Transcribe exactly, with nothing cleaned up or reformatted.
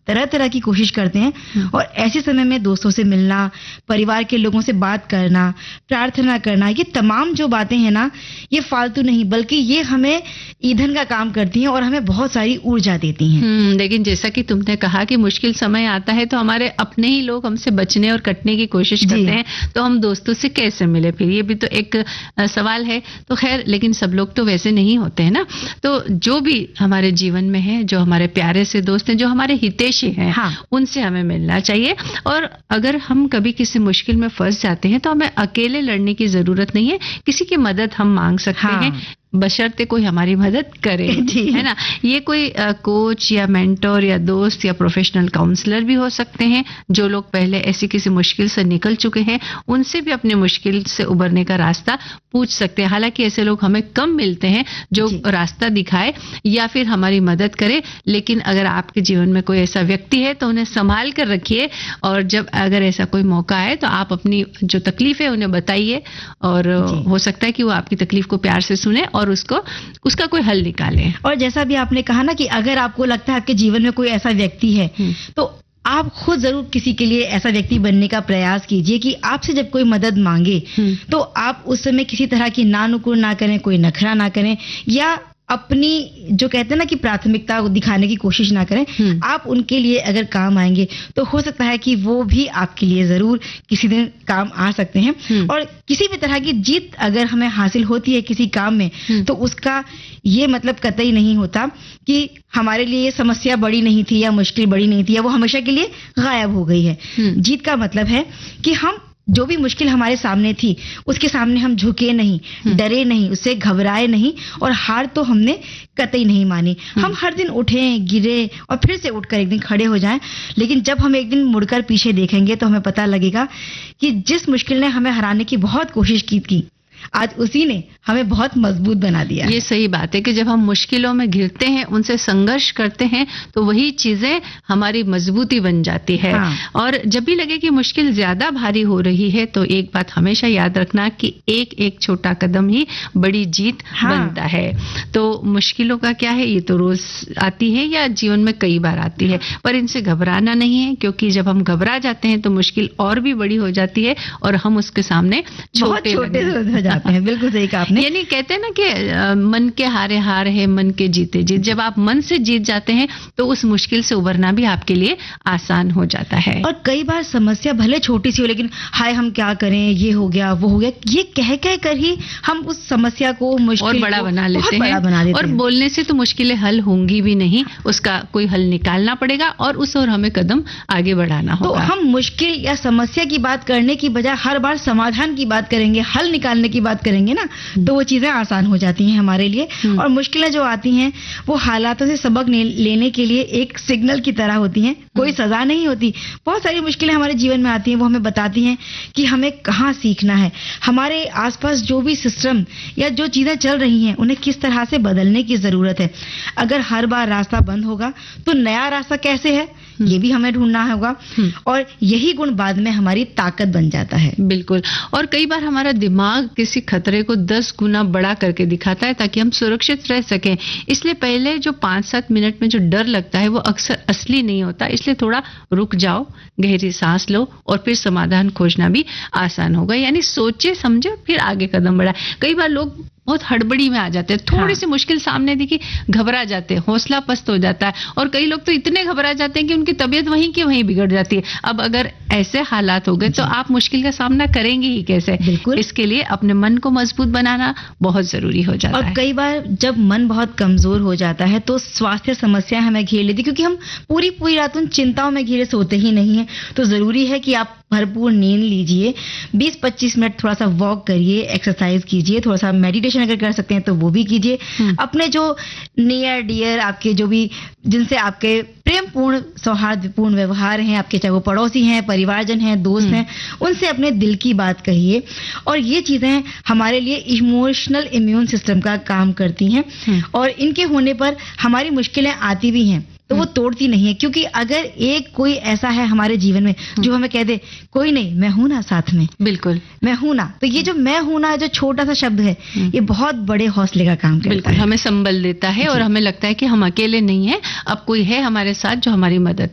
तरह तरह की कोशिश करते हैं। और ऐसे समय में दोस्तों से मिलना, परिवार के लोगों से बात करना, प्रार्थना करना, ये तमाम जो बातें हैं ना, ये फालतू नहीं बल्कि ये हमें ईंधन का काम करती हैं और हमें बहुत सारी ऊर्जा देती हैं। लेकिन जैसा कि तुमने कहा कि मुश्किल समय आता है तो हमारे अपने ही लोग हमसे बचने और कटने की कोशिश करते हैं, तो हम दोस्तों से कैसे मिले फिर, ये भी तो एक सवाल है। तो खैर, लेकिन सब लोग तो वैसे नहीं होते हैं ना। तो जो भी हमारे जीवन में है, जो हमारे प्यारे से दोस्त हैं, जो हमारे हितैषी हैं, हाँ, उनसे हमें मिलना चाहिए। और अगर हम कभी किसी मुश्किल में फंस जाते हैं तो हमें अकेले लड़ने की जरूरत नहीं है, किसी की मदद हम मांग सकते हाँ। हैं, बशर्ते कोई हमारी मदद करे, है ना। ये कोई आ, कोच या मेंटोर या दोस्त या प्रोफेशनल काउंसलर भी हो सकते हैं, जो लोग पहले ऐसी किसी मुश्किल से निकल चुके हैं, उनसे भी अपने मुश्किल से उबरने का रास्ता पूछ सकते हैं। हालांकि ऐसे लोग हमें कम मिलते हैं जो रास्ता दिखाए या फिर हमारी मदद करे, लेकिन अगर आपके जीवन में कोई ऐसा व्यक्ति है तो उन्हें संभाल कर रखिए, और जब अगर ऐसा कोई मौका आए तो आप अपनी जो तकलीफ है उन्हें बताइए, और हो सकता है कि वो आपकी तकलीफ को प्यार से सुने और उसको उसका कोई हल निकाले। और जैसा भी आपने कहा ना कि अगर आपको लगता है आपके जीवन में कोई ऐसा व्यक्ति है तो आप खुद जरूर किसी के लिए ऐसा व्यक्ति बनने का प्रयास कीजिए कि आपसे जब कोई मदद मांगे तो आप उस समय किसी तरह की नानुकुर ना करें, कोई नखरा ना करें, या अपनी जो कहते हैं ना कि प्राथमिकता दिखाने की कोशिश ना करें। आप उनके लिए अगर काम आएंगे तो हो सकता है कि वो भी आपके लिए जरूर किसी दिन काम आ सकते हैं। और किसी भी तरह की जीत अगर हमें हासिल होती है किसी काम में तो उसका ये मतलब कतई नहीं होता कि हमारे लिए ये समस्या बड़ी नहीं थी या मुश्किल बड़ी नहीं थी या वो हमेशा के लिए गायब हो गई है। जीत का मतलब है कि हम जो भी मुश्किल हमारे सामने थी उसके सामने हम झुके नहीं, डरे नहीं, उससे घबराए नहीं, और हार तो हमने कतई नहीं मानी। हम हर दिन उठे, गिरे और फिर से उठकर एक दिन खड़े हो जाएं, लेकिन जब हम एक दिन मुड़कर पीछे देखेंगे तो हमें पता लगेगा कि जिस मुश्किल ने हमें हराने की बहुत कोशिश की थी, आज उसी ने हमें बहुत मजबूत बना दिया। ये सही बात है कि जब हम मुश्किलों में घिरते हैं, उनसे संघर्ष करते हैं, तो वही चीजें हमारी मजबूती बन जाती है। हाँ। और जब भी लगे कि मुश्किल ज्यादा भारी हो रही है तो एक बात हमेशा याद रखना कि एक एक छोटा कदम ही बड़ी जीत हाँ। बनता है। तो मुश्किलों का क्या है, ये तो रोज आती है या जीवन में कई बार आती है, पर इनसे घबराना नहीं है, क्योंकि जब हम घबरा जाते हैं तो मुश्किल और भी बड़ी हो जाती है और हम उसके सामने छोटे छोटे जाते हैं। बिल्कुल सही कहा आपने। यानी कहते हैं ना कि आ, मन के हारे हार है, मन के जीते जीत। जब आप मन से जीत जाते हैं तो उस मुश्किल से उबरना भी आपके लिए आसान हो जाता है। और कई बार समस्या भले छोटी सी हो, लेकिन हाय हम क्या करें, ये हो गया वो हो गया, ये कह कह कर ही हम उस समस्या को मुश्किल और बड़ा बना लेते हैं, बना लेते और हैं। बोलने से तो मुश्किलें हल होंगी भी नहीं, उसका कोई हल निकालना पड़ेगा और उस और हमें कदम आगे बढ़ाना होगा। तो हम मुश्किल या समस्या की बात करने की बजाय हर बार समाधान की बात करेंगे, हल निकालने की बात करेंगे ना, तो वो चीजें आसान हो जाती हैं हमारे लिए। और मुश्किलें जो आती हैं वो हालातों से सबक लेने के लिए एक सिग्नल की तरह होती हैं, कोई सजा नहीं होती। बहुत सारी मुश्किलें हमारे जीवन में आती हैं, वो हमें बताती हैं कि हमें कहाँ सीखना है, हमारे आसपास जो भी सिस्टम या जो चीजें चल रही हैं उन्हें किस तरह से बदलने की जरूरत है। अगर हर बार रास्ता बंद होगा तो नया रास्ता कैसे है, ये भी हमें ढूंढना होगा, और यही गुण बाद में हमारी ताकत बन जाता है। बिल्कुल। और कई बार हमारा दिमाग किसी खतरे को दस गुना बड़ा करके दिखाता है ताकि हम सुरक्षित रह सकें। इसलिए पहले जो पांच सात मिनट में जो डर लगता है वो अक्सर असली नहीं होता। इसलिए थोड़ा रुक जाओ, गहरी सांस लो और फिर समाधान खोजना भी आसान होगा। यानी सोचे समझे फिर आगे कदम बढ़ाए। कई बार लोग बहुत हड़बड़ी में आ जाते हैं, थोड़ी हाँ। सी मुश्किल सामने दिखी घबरा जाते हैं, हौसला पस्त हो जाता है, और कई लोग तो इतने घबरा जाते हैं कि उनकी तबीयत वहीं की वहीं बिगड़ जाती है। अब अगर ऐसे हालात हो गए तो आप मुश्किल का सामना करेंगे ही कैसे? बिल्कुल। इसके लिए अपने मन को मजबूत बनाना बहुत जरूरी हो जाता और है। और कई बार जब मन बहुत कमजोर हो जाता है तो स्वास्थ्य समस्या हमें घेर लेती, क्योंकि हम पूरी पूरी रात उन चिंताओं में घिरे सोते ही नहीं है। तो जरूरी है कि आप भरपूर नींद लीजिए, बीस पच्चीस मिनट थोड़ा सा वॉक करिए, एक्सरसाइज कीजिए, थोड़ा सा मेडिटेशन अगर कर सकते हैं तो वो भी कीजिए। अपने जो नियर डियर आपके जो भी जिनसे आपके प्रेम पूर्ण सौहार्दपूर्ण व्यवहार हैं, आपके चाहे वो पड़ोसी हैं, परिवारजन हैं, दोस्त हैं, उनसे अपने दिल की बात कहिए। और ये चीजें हमारे लिए इमोशनल इम्यून सिस्टम का काम करती हैं, और इनके होने पर हमारी मुश्किलें आती भी हैं तो वो तोड़ती नहीं है। क्योंकि अगर एक कोई ऐसा है हमारे जीवन में जो हमें कह दे कोई नहीं, मैं हूं ना साथ में, बिल्कुल मैं हूं ना, तो ये जो मैं हूं ना जो छोटा सा शब्द है ये बहुत बड़े हौसले का काम करता है, हमें संबल देता है और हमें लगता है कि हम अकेले नहीं है, अब कोई है हमारे साथ जो हमारी मदद